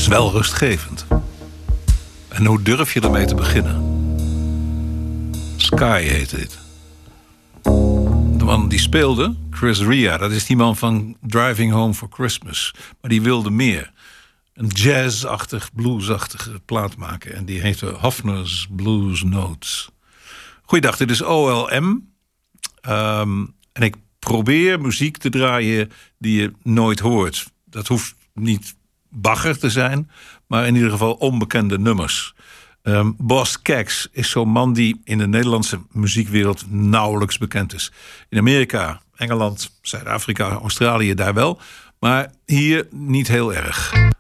is wel rustgevend. En hoe durf je ermee te beginnen? Sky heet dit. De man die speelde, Chris Rea, dat is die man van Driving Home for Christmas. Maar die wilde meer. Een jazz-achtig, bluesachtige plaat maken. En die heette Hofner's Blues Notes. Goeiedag, dit is OLM. En ik probeer muziek te draaien die je nooit hoort. Dat hoeft niet bagger te zijn, maar in ieder geval onbekende nummers. Boz Scaggs is zo'n man die in de Nederlandse muziekwereld nauwelijks bekend is. In Amerika, Engeland, Zuid-Afrika, Australië daar wel. Maar hier niet heel erg.